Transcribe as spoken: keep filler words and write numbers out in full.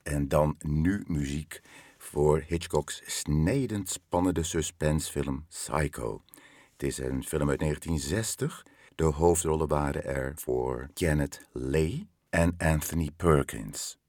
En dan nu muziek voor Hitchcock's snedend spannende suspensefilm Psycho. Het is een film uit negentien zestig. De hoofdrollen waren er voor Janet Leigh en Anthony Perkins.